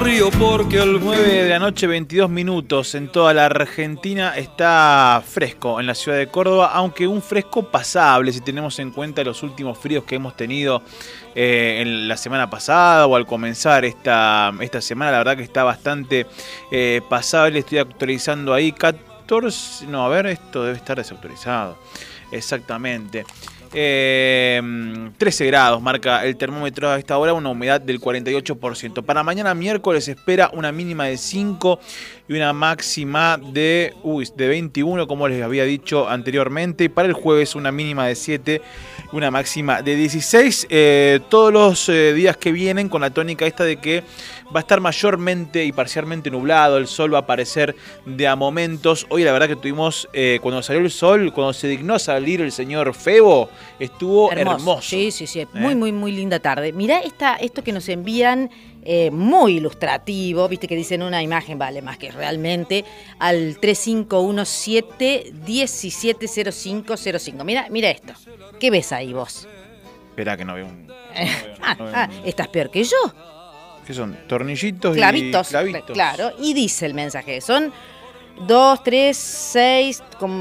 frío porque el 9 de la noche, 22 minutos en toda la Argentina. Está fresco en la ciudad de Córdoba, aunque un fresco pasable si tenemos en cuenta los últimos fríos que hemos tenido en la semana pasada o al comenzar esta semana. La verdad que está bastante pasable. Estoy actualizando ahí 14, no, a ver, esto debe estar desactualizado. Exactamente. 13 grados marca el termómetro a esta hora, una humedad del 48%. Para mañana miércoles se espera una mínima de 5 y una máxima de 21, como les había dicho anteriormente. Y para el jueves una mínima de 7 y una máxima de 16. Todos los días que vienen con la tónica esta de que va a estar mayormente y parcialmente nublado, el sol va a aparecer de a momentos. Hoy la verdad que tuvimos, cuando salió el sol, cuando se dignó a salir el señor Febo, estuvo hermoso. Sí. Muy linda tarde. Mirá esto que nos envían, muy ilustrativo, viste que dicen una imagen vale más que realmente, al 3517-170505. Mira esto. ¿Qué ves ahí vos? Espera que no veo un... Estás peor que yo. ¿Qué son? ¿Tornillitos clavitos, y clavitos? Claro, y dice el mensaje, son 2, 3, 6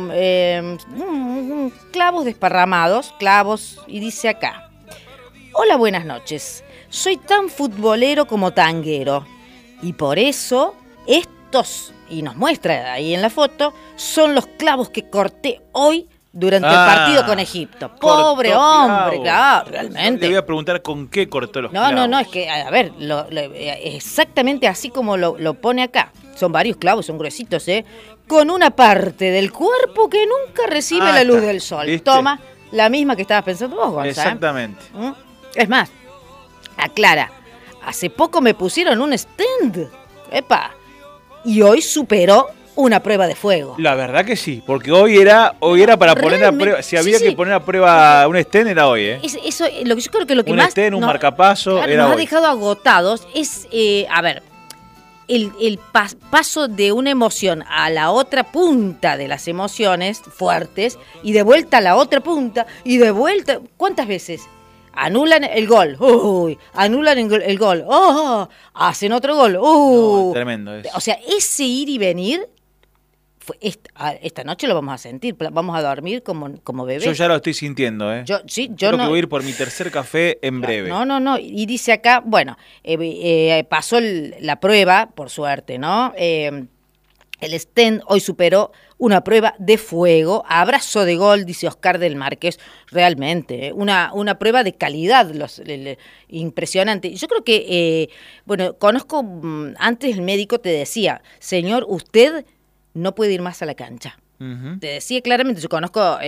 clavos desparramados, y dice acá: hola, buenas noches, soy tan futbolero como tanguero, y por eso estos, y nos muestra ahí en la foto, son los clavos que corté hoy durante el partido con Egipto. Pobre hombre, claro, realmente. Le voy a preguntar con qué cortó los clavos. No, es que, a ver, exactamente así como lo pone acá. Son varios clavos, son gruesitos, con una parte del cuerpo que nunca recibe la luz del sol. ¿Viste? Toma, la misma que estabas pensando vos, Gonzalo. Exactamente. Es más, aclara, hace poco me pusieron un stand, y hoy superó una prueba de fuego. La verdad que sí, porque hoy era para poner a prueba. Si había que poner a prueba un estén, era hoy, Eso, yo creo que lo que un más... estén, un marcapaso, era nos hoy. Ha dejado agotados es, a ver, el paso de una emoción a la otra punta de las emociones fuertes, y de vuelta a la otra punta, y de vuelta... ¿Cuántas veces? Anulan el gol, anulan el gol, hacen otro gol, No, tremendo eso. O sea, ese ir y venir... Esta noche lo vamos a sentir, vamos a dormir como bebés. Yo ya lo estoy sintiendo, Yo Creo que voy a ir por mi tercer café en breve. No, y dice acá, bueno, pasó la prueba, por suerte, ¿no? El stand hoy superó una prueba de fuego, abrazo de gol, dice Oscar del Márquez, realmente, una prueba de calidad, impresionante. Yo creo que, conozco, antes el médico te decía, señor, usted no puede ir más a la cancha. Uh-huh. Te decía claramente, yo conozco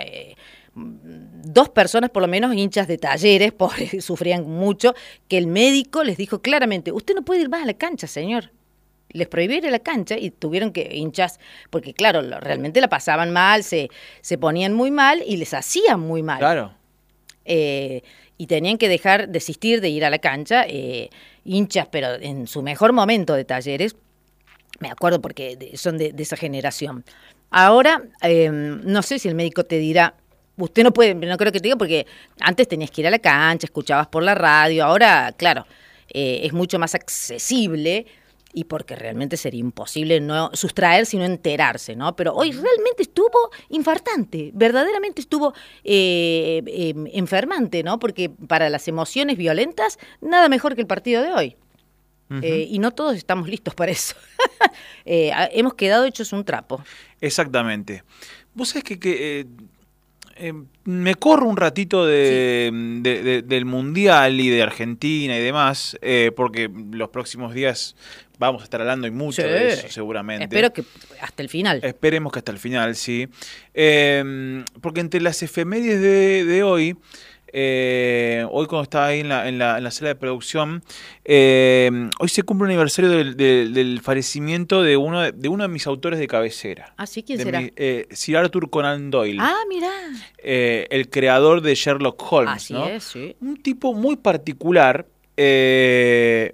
2 personas por lo menos, hinchas de Talleres, pobres, sufrían mucho, que el médico les dijo claramente, usted no puede ir más a la cancha, señor. Les prohibió ir a la cancha y tuvieron que hinchas, porque claro, realmente la pasaban mal, se ponían muy mal y les hacían muy mal. Claro. Y tenían que desistir de ir a la cancha, hinchas, pero en su mejor momento de Talleres. Me acuerdo porque son de esa generación. Ahora, no sé si el médico te dirá, usted no puede, no creo que te diga, porque antes tenías que ir a la cancha, escuchabas por la radio, ahora, claro, es mucho más accesible, y porque realmente sería imposible no sustraerse y no enterarse, ¿no? Pero hoy realmente estuvo infartante, verdaderamente estuvo enfermante, ¿no? Porque para las emociones violentas, nada mejor que el partido de hoy. Uh-huh. Y no todos estamos listos para eso. Hemos quedado hechos un trapo. Exactamente. Vos sabés que me corro un ratito del Mundial y de Argentina y demás, porque los próximos días vamos a estar hablando y mucho de eso seguramente. Espero que hasta el final. Esperemos que hasta el final, sí. Porque entre las efemérides de hoy... hoy cuando estaba ahí en la sala de producción, hoy se cumple el aniversario del fallecimiento de uno de mis autores de cabecera. ¿Ah, sí? ¿Quién será? Sir Arthur Conan Doyle. Ah, mirá. El creador de Sherlock Holmes. Así ¿no? es, sí. Un tipo muy particular, de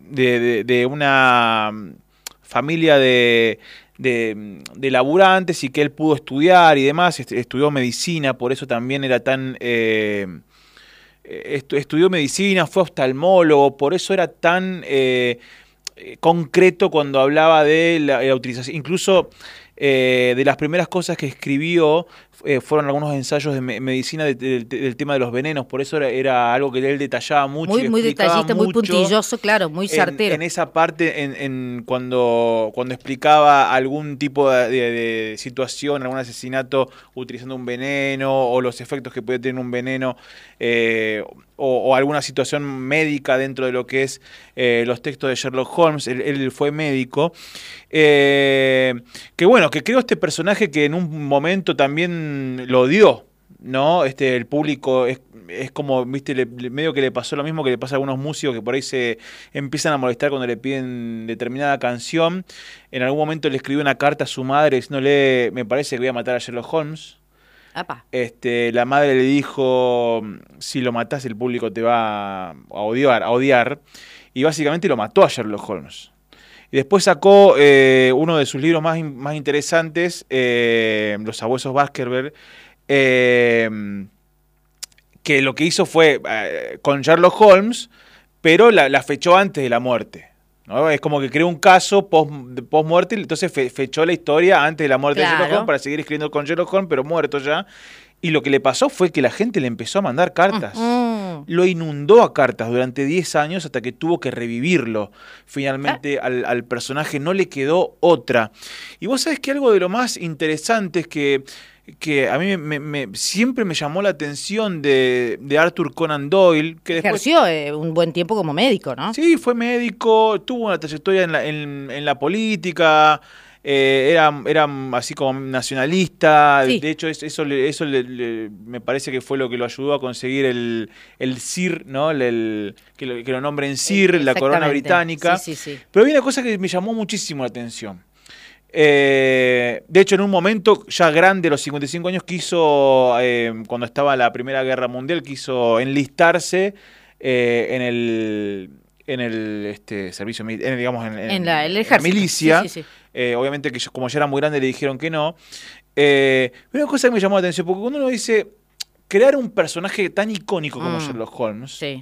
una familia de laburantes, y que él pudo estudiar y demás, estudió medicina, por eso también era tan... estudió medicina, fue oftalmólogo, por eso era tan concreto cuando hablaba de la utilización. Incluso de las primeras cosas que escribió fueron algunos ensayos de medicina del tema de los venenos. Por eso era algo que él detallaba mucho. Muy detallista, muy puntilloso, claro, muy certero. En esa parte, cuando explicaba algún tipo de situación, algún asesinato utilizando un veneno o los efectos que puede tener un veneno o alguna situación médica dentro de lo que es los textos de Sherlock Holmes. Él fue médico. Que bueno, que creó este personaje que en un momento también lo odió, ¿no? El público es como, viste, medio que le pasó lo mismo que le pasa a algunos músicos que por ahí se empiezan a molestar cuando le piden determinada canción. En algún momento le escribió una carta a su madre diciéndole, me parece que voy a matar a Sherlock Holmes. Apa. La madre le dijo, si lo matás el público te va a odiar, y básicamente lo mató a Sherlock Holmes. Y después sacó uno de sus libros más interesantes, Los Sabuesos Baskerville, que lo que hizo fue con Sherlock Holmes, pero la fechó antes de la muerte, ¿no? Es como que creó un caso post-muerte, entonces fechó la historia antes de la muerte de Sherlock Holmes para seguir escribiendo con Sherlock Holmes, pero muerto ya. Y lo que le pasó fue que la gente le empezó a mandar cartas. Lo inundó a cartas durante 10 años hasta que tuvo que revivirlo. Finalmente al personaje no le quedó otra. Y vos sabés que algo de lo más interesante es que a mí siempre me llamó la atención de Arthur Conan Doyle. Que después, ejerció un buen tiempo como médico, ¿no? Sí, fue médico, tuvo una trayectoria en la política. Era así como nacionalista, sí. De hecho eso me parece que fue lo que lo ayudó a conseguir el Sir, ¿no? Que lo nombren Sir, la corona británica. Sí. Pero había una cosa que me llamó muchísimo la atención. De hecho, en un momento ya grande, a los 55 años, quiso, cuando estaba la Primera Guerra Mundial, quiso enlistarse en el servicio, digamos, en el ejército, milicia. Sí. Obviamente que como ya era muy grande le dijeron que no. Pero una cosa que me llamó la atención, porque cuando uno dice crear un personaje tan icónico como Sherlock Holmes, sí.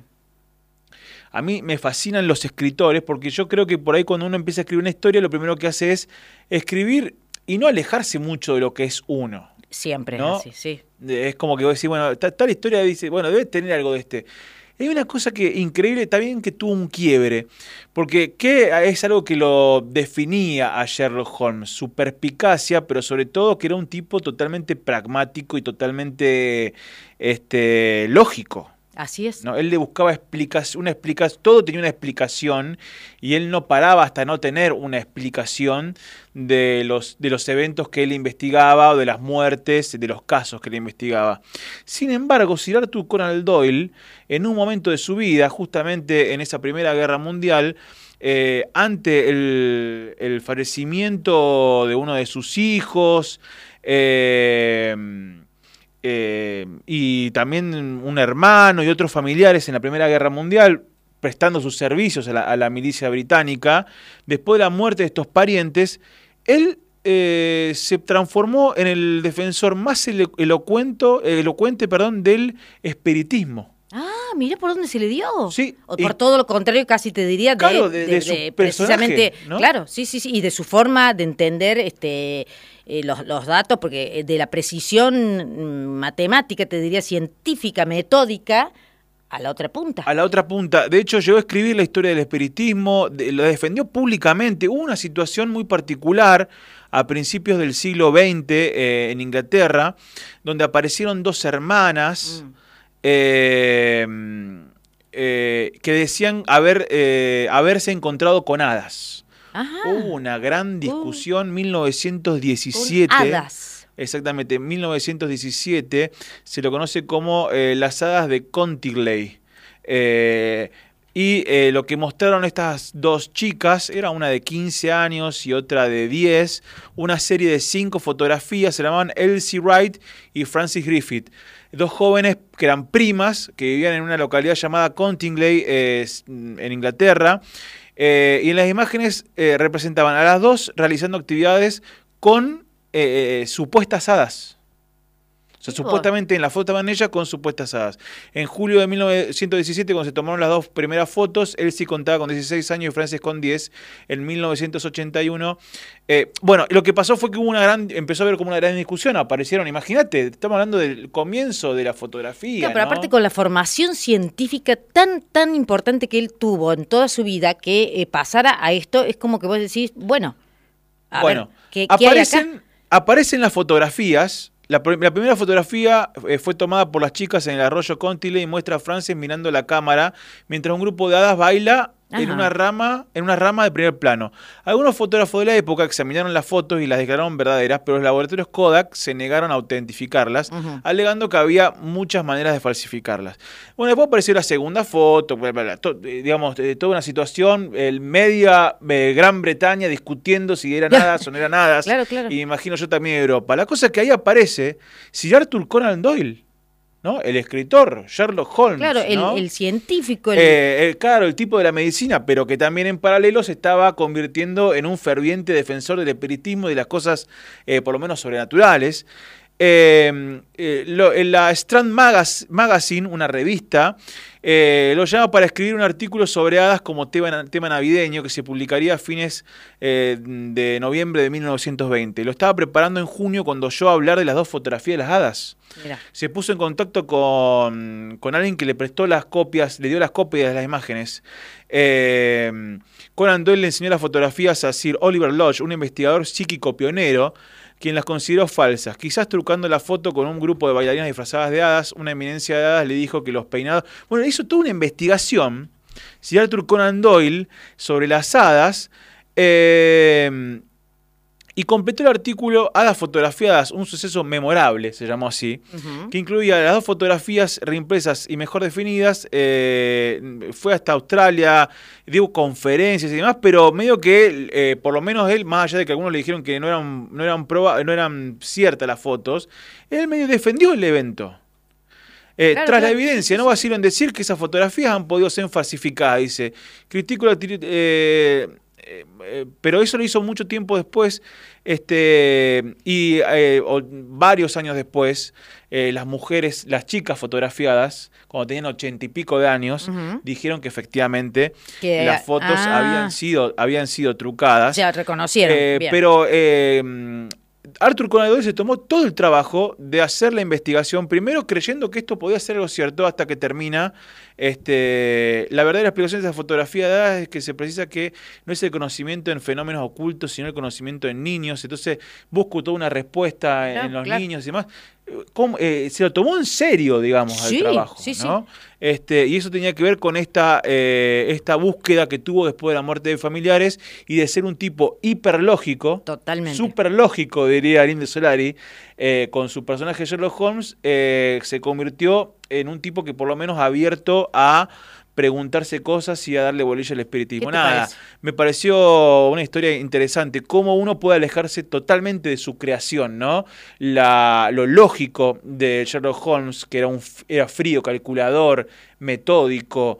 A mí me fascinan los escritores, porque yo creo que por ahí cuando uno empieza a escribir una historia, lo primero que hace es escribir y no alejarse mucho de lo que es uno. Siempre, ¿no? Así, sí. Es como que vos decís, bueno, tal historia dice, bueno, debe tener algo de este. Hay una cosa que increíble también, que tuvo un quiebre, porque que es algo que lo definía a Sherlock Holmes, su perspicacia, pero sobre todo que era un tipo totalmente pragmático y totalmente lógico. Así es. ¿No? Él le buscaba todo tenía una explicación, y él no paraba hasta no tener una explicación de los eventos que él investigaba o de las muertes, de los casos que él investigaba. Sin embargo, Sir Arthur Conan Doyle, en un momento de su vida, justamente en esa Primera Guerra Mundial, ante el fallecimiento de uno de sus hijos, y también un hermano y otros familiares en la Primera Guerra Mundial, prestando sus servicios a la milicia británica, después de la muerte de estos parientes, él se transformó en el defensor más elocuente del espiritismo. Mira por dónde se le dio. Sí. O por todo lo contrario, casi te diría, de su precisamente, ¿no? Claro, sí, y de su forma de entender los datos, porque de la precisión matemática, te diría científica, metódica, a la otra punta. A la otra punta. De hecho, llegó a escribir la historia del espiritismo, lo defendió públicamente. Hubo una situación muy particular a principios del siglo XX en Inglaterra, donde aparecieron dos hermanas que decían haberse encontrado con hadas. Ajá. Hubo una gran discusión, 1917. Con hadas. Exactamente, en 1917 se lo conoce como las hadas de Contigley. Lo que mostraron estas dos chicas, era una de 15 años y otra de 10, una serie de 5 fotografías, se llamaban Elsie Wright y Frances Griffith. Dos jóvenes que eran primas, que vivían en una localidad llamada Contigley, en Inglaterra. Y en las imágenes representaban a las dos realizando actividades con supuestas hadas. sea, supuestamente en la foto estaban ellas con supuestas hadas. En julio de 1917, cuando se tomaron las dos primeras fotos, él sí contaba con 16 años y Frances con 10. En 1981, bueno, lo que pasó fue que empezó a haber como una gran discusión. Aparecieron, imagínate, estamos hablando del comienzo de la fotografía. Claro, pero ¿no? aparte con la formación científica tan importante que él tuvo en toda su vida, que pasara a esto, es como que vos decís, bueno, a ver, ¿qué hay acá? Aparecen las fotografías. La primera fotografía fue tomada por las chicas en el arroyo Contile y muestra a Frances mirando la cámara mientras un grupo de hadas baila en una rama de primer plano. Algunos fotógrafos de la época examinaron las fotos y las declararon verdaderas, pero los laboratorios Kodak se negaron a autentificarlas, alegando que había muchas maneras de falsificarlas. Bueno, después apareció la segunda foto, digamos, toda una situación, el media Gran Bretaña discutiendo si eran hadas o no eran hadas, claro. y me imagino yo también Europa. La cosa es que ahí aparece Sir Arthur Conan Doyle, ¿no? El escritor, Sherlock Holmes. Claro, ¿no? el científico. Claro, el tipo de la medicina, pero que también en paralelo se estaba convirtiendo en un ferviente defensor del espiritismo y de las cosas, por lo menos sobrenaturales. En la Strand Magazine, una revista, lo llama para escribir un artículo sobre hadas como tema navideño que se publicaría a fines de noviembre de 1920. Lo estaba preparando en junio cuando oyó hablar de las dos fotografías de las hadas. Mirá. Se puso en contacto con alguien que le prestó las copias, le dio las copias de las imágenes. Conan Doyle le enseñó las fotografías a Sir Oliver Lodge, un investigador psíquico pionero, quien las consideró falsas. Quizás trucando la foto con un grupo de bailarinas disfrazadas de hadas, una eminencia de hadas le dijo que los peinados... Bueno, hizo toda una investigación, Sir Arthur Conan Doyle, sobre las hadas, y completó el artículo Hadas fotografiadas, un suceso memorable, se llamó así, que incluía las dos fotografías reimpresas y mejor definidas. Fue hasta Australia, dio conferencias y demás, pero medio que, por lo menos él, más allá de que algunos le dijeron que no eran ciertas las fotos, él medio defendió el evento. Tras la evidencia, no vacilo en decir que esas fotografías han podido ser falsificadas, dice. Critico la pero eso lo hizo mucho tiempo después, varios años después, las chicas fotografiadas, cuando tenían 80 y pico de años, dijeron que efectivamente las fotos habían sido trucadas. Ya reconocieron. Bien. Pero Arthur Conan Doyle se tomó todo el trabajo de hacer la investigación, primero creyendo que esto podía ser algo cierto, hasta que termina. La verdadera explicación de esa fotografía de hadas es que se precisa que no es el conocimiento en fenómenos ocultos, sino el conocimiento en niños. Entonces busco toda una respuesta en los niños y demás. Se lo tomó en serio, digamos, al trabajo, ¿no? Y eso tenía que ver con esta búsqueda que tuvo después de la muerte de familiares y de ser un tipo hiperlógico, totalmente superlógico, diría Arim Solari, con su personaje Sherlock Holmes, se convirtió en un tipo que por lo menos abierto a preguntarse cosas y a darle bolilla al espiritismo. Me pareció una historia interesante, cómo uno puede alejarse totalmente de su creación, ¿no? Lo lógico de Sherlock Holmes, que era frío, calculador, metódico,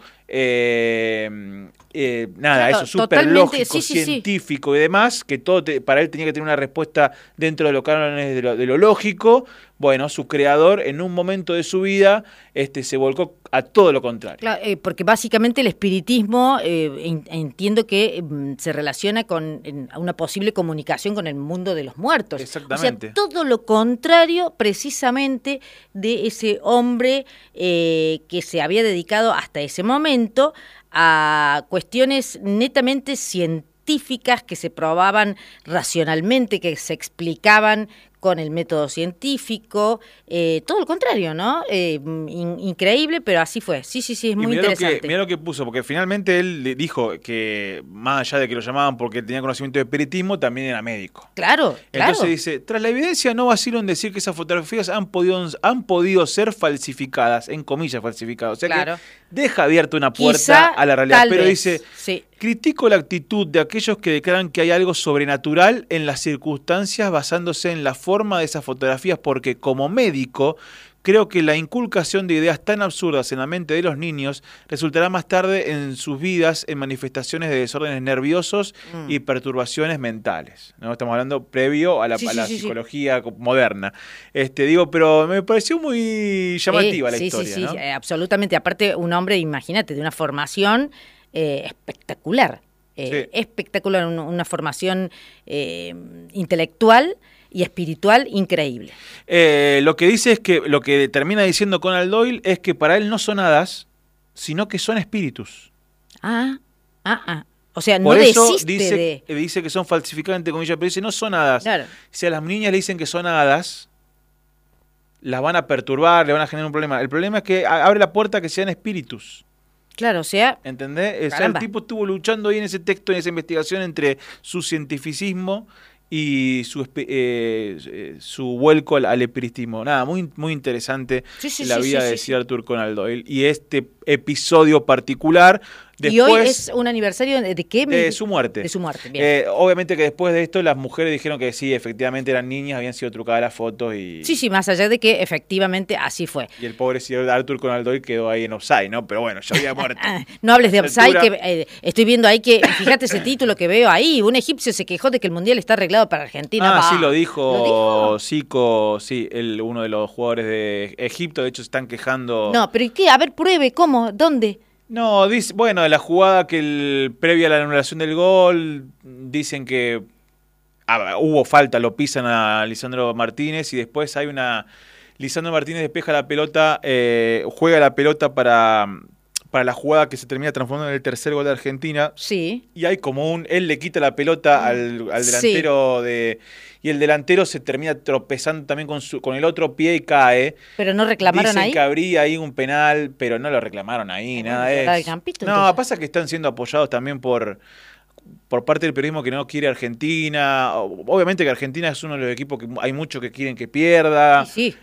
eso, súper lógico, científico y demás, que todo para él tenía que tener una respuesta dentro de los cánones de lo lógico. Bueno, su creador en un momento de su vida se volcó a todo lo contrario. Claro, porque básicamente el espiritismo entiendo que se relaciona con una posible comunicación con el mundo de los muertos. Exactamente. O sea, todo lo contrario precisamente de ese hombre que se había dedicado hasta ese momento a cuestiones netamente científicas que se probaban racionalmente, que se explicaban con el método científico, todo lo contrario, ¿no? Increíble, pero así fue. Sí, es muy interesante. Mirá lo que puso, porque finalmente él dijo que, más allá de que lo llamaban porque tenía conocimiento de espiritismo, también era médico. Claro. Entonces dice, tras la evidencia no vacilo en decir que esas fotografías han podido ser falsificadas, en comillas falsificadas. O sea que deja abierta una puerta a la realidad. Pero dice, critico la actitud de aquellos que declaran que hay algo sobrenatural en las circunstancias basándose en la forma de esas fotografías, porque como médico creo que la inculcación de ideas tan absurdas en la mente de los niños resultará más tarde en sus vidas en manifestaciones de desórdenes nerviosos y perturbaciones mentales, ¿no? Estamos hablando previo a la psicología moderna. Pero me pareció muy llamativa la historia, ¿no? Sí, absolutamente. Aparte, un hombre, imagínate, de una formación espectacular. Espectacular, una formación intelectual y espiritual increíble. Lo que dice es que lo que termina diciendo Conan Doyle es que para él no son hadas, sino que son espíritus. O sea, por no eso desiste dice que son falsificadas, entre comillas, pero dice no son hadas. Claro. Si a las niñas le dicen que son hadas, las van a perturbar, le van a generar un problema. El problema es que abre la puerta a que sean espíritus. Claro, o sea... ¿Entendés? O sea, el tipo estuvo luchando ahí en ese texto, en esa investigación, entre su cientificismo y su vuelco al espiritismo. Nada, muy, muy interesante la vida de Sir Arthur Conan Doyle. Y este episodio particular... Después, y hoy es un aniversario ¿de qué? De su muerte. De su muerte, bien. Obviamente que después de esto las mujeres dijeron que sí, efectivamente eran niñas, habían sido trucadas las fotos y... Sí, más allá de que efectivamente así fue. Y el pobre Sir Arthur Conan Doyle quedó ahí en offside, ¿no? Pero bueno, ya había muerto. No hables de offside, que estoy viendo ahí que, fíjate ese título que veo ahí, un egipcio se quejó de que el Mundial está arreglado para Argentina. Sí, lo dijo Zico, sí, uno de los jugadores de Egipto, de hecho se están quejando... No, pero ¿y qué? A ver, pruebe, ¿cómo? ¿Dónde? No, dice, bueno, de la jugada previa a la anulación del gol, dicen que hubo falta, lo pisan a Lisandro Martínez y después hay Lisandro Martínez despeja la pelota, juega la pelota para la jugada que se termina transformando en el tercer gol de Argentina. Sí. Y hay como él le quita la pelota al delantero y el delantero se termina tropezando también con el otro pie y cae. Pero no reclamaron Dicen ahí. Que habría ahí un penal, pero no lo reclamaron ahí, nada de eso. Campito, no, pasa que están siendo apoyados también por parte del periodismo que no quiere Argentina. Obviamente que Argentina es uno de los equipos que hay muchos que quieren que pierda. Sí.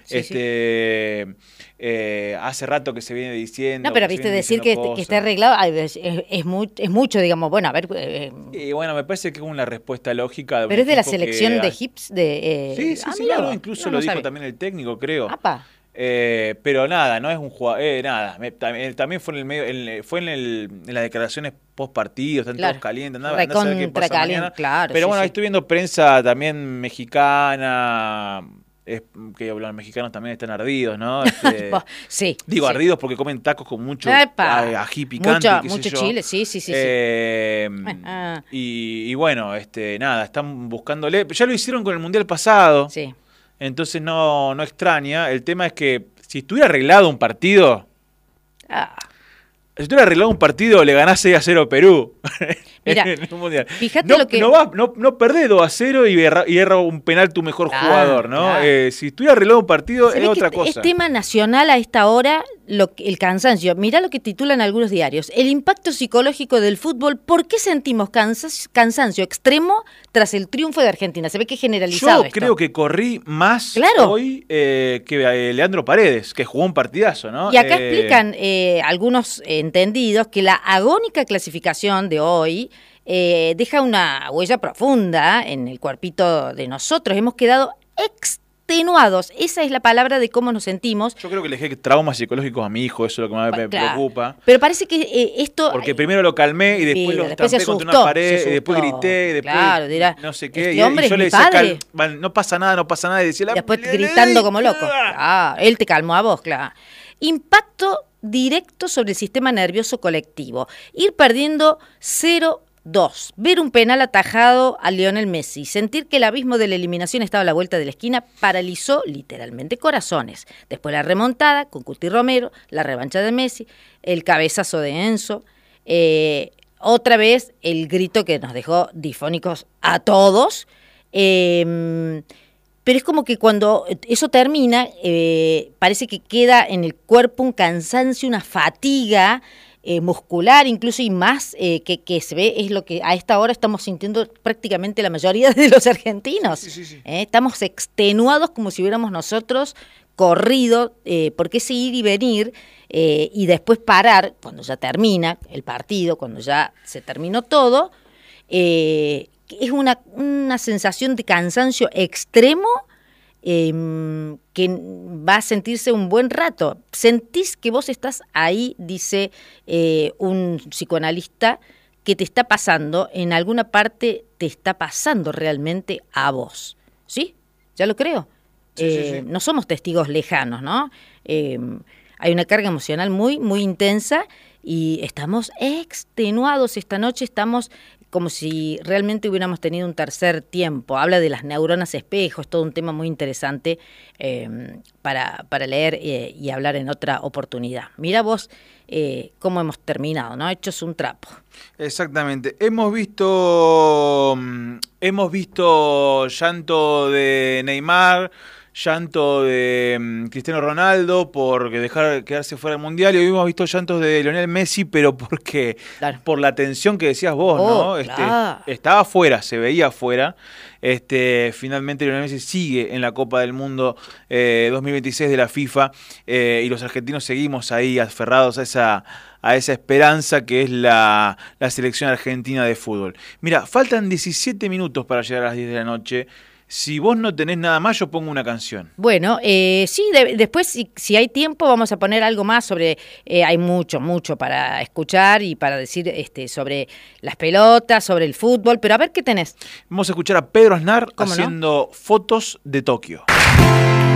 Hace rato que se viene diciendo. No, pero viste decir que está arreglado es mucho, digamos, bueno, a ver. Y bueno, me parece que es una respuesta lógica. Pero es de la selección de Hips sí, claro, incluso lo dijo también el técnico, creo. Pero nada, no es un jugador, nada. También fue en el medio, en las declaraciones post partido, están todos calientes, nada, no sé qué pasa mañana. Claro, pero bueno, ahí estoy viendo prensa también mexicana. Que los mexicanos también están ardidos, ¿no? Digo, ardidos porque comen tacos con mucho ají picante, mucho chile, sí. Y bueno, nada, están buscándole. Ya lo hicieron con el Mundial pasado. Sí. Entonces no extraña. El tema es que si estuviera arreglado un partido, si estuviera arreglado un partido, le ganás 6-0 a Perú. Mira, en el Mundial. Fíjate lo que... No perdés 2-0 y erra un penal tu mejor jugador, ¿no? Claro. Si estuviera arreglado un partido, es otra cosa. Es tema nacional a esta hora el cansancio. Mirá lo que titulan algunos diarios. El impacto psicológico del fútbol. ¿Por qué sentimos cansancio extremo tras el triunfo de Argentina? Se ve que es generalizado. Yo creo que corrí más hoy que Leandro Paredes, que jugó un partidazo, ¿no? Y acá explican algunos entendidos que la agónica clasificación de hoy deja una huella profunda en el cuerpito de nosotros. Hemos quedado extenuados. Esa es la palabra de cómo nos sentimos. Yo creo que le dejé traumas psicológicos a mi hijo, eso es lo que más me preocupa. Pero parece que esto... Porque primero lo calmé y después lo estampé contra una pared, y después grité, y después dirá, no sé qué. Este hombre y yo le decía, no pasa nada, y decía... Después gritando como loco. Él te calmó a vos, claro. Impacto directo sobre el sistema nervioso colectivo. Ir perdiendo 0-2, ver un penal atajado a Lionel Messi, sentir que el abismo de la eliminación estaba a la vuelta de la esquina, paralizó literalmente corazones. Después la remontada con Cuti Romero, la revancha de Messi, el cabezazo de Enzo, otra vez el grito que nos dejó difónicos a todos. Pero es como que cuando eso termina, parece que queda en el cuerpo un cansancio, una fatiga muscular incluso y más que se ve, es lo que a esta hora estamos sintiendo prácticamente la mayoría de los argentinos. Sí. Estamos extenuados como si hubiéramos nosotros corrido, porque ese ir y venir y después parar, cuando ya termina el partido, cuando ya se terminó todo, es una sensación de cansancio extremo que va a sentirse un buen rato. Sentís que vos estás ahí, dice un psicoanalista, que te está pasando, en alguna parte te está pasando realmente a vos. ¿Sí? Ya lo creo. Sí. No somos testigos lejanos, ¿no? Hay una carga emocional muy, muy intensa y estamos extenuados esta noche, estamos como si realmente hubiéramos tenido un tercer tiempo. Habla de las neuronas espejo, es todo un tema muy interesante para leer y hablar en otra oportunidad. Mira vos cómo hemos terminado, ¿no? Hechos un trapo. Exactamente. Hemos visto llanto de Neymar, llanto de Cristiano Ronaldo por quedarse fuera del Mundial, y hoy hemos visto llantos de Lionel Messi, pero porque Claro. por la tensión que decías vos, ¿no? Claro. Estaba afuera, se veía afuera. Finalmente Lionel Messi sigue en la Copa del Mundo 2026 de la FIFA, y los argentinos seguimos ahí aferrados a esa esperanza que es la selección argentina de fútbol. Mira, faltan 17 minutos para llegar a las 10 de la noche. Si vos no tenés nada más, yo pongo una canción. Bueno, sí, después si hay tiempo vamos a poner algo más sobre, hay mucho para escuchar y para decir sobre las pelotas, sobre el fútbol, pero a ver qué tenés. Vamos a escuchar a Pedro Aznar ¿Cómo no? haciendo Fotos de Tokio.